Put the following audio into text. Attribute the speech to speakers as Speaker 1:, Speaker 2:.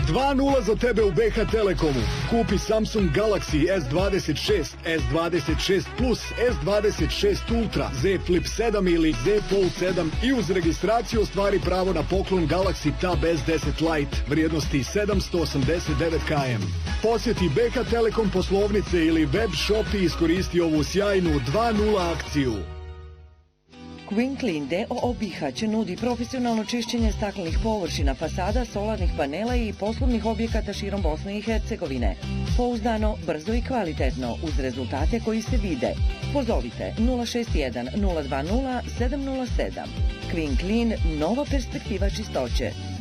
Speaker 1: 2:0 za tebe u BH Telekomu. Kupi Samsung Galaxy S26, S26 Plus, S26 Ultra, Z Flip 7 ili Z Fold 7 i uz registraciju ostvari pravo na poklon Galaxy Tab S10 Lite vrijednosti 789 km. Posjeti BH Telekom poslovnice ili web shop i iskoristi ovu sjajnu 2:0 akciju.
Speaker 2: Queen Clean D.O.O. Bihać nudi profesionalno čišćenje staklenih površina, fasada, solarnih panela i poslovnih objekata širom Bosne i Hercegovine. Pouzdano, brzo i kvalitetno, uz rezultate koji se vide. Pozovite 061 020 707. Queen Clean, nova perspektiva čistoće.